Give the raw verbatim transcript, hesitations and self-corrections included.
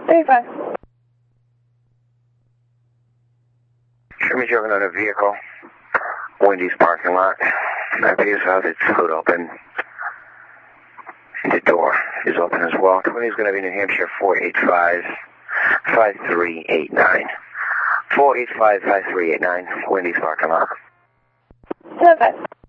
thirty-five. Show me driving on a vehicle. Wendy's parking lot. I believe have its hood open. The door is open as well. Wendy's going to be New Hampshire four eight five, five three eight nine. four eight five, five three eight nine. Wendy's parking lot. seven five.